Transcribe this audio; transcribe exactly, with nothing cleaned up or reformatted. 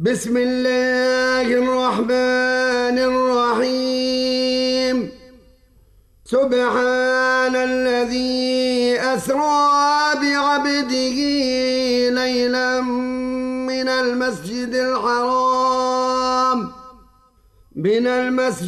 بسم الله الرحمن الرحيم. سبحان الذي أسرى بعبده ليلا من المسجد الحرام من المسجد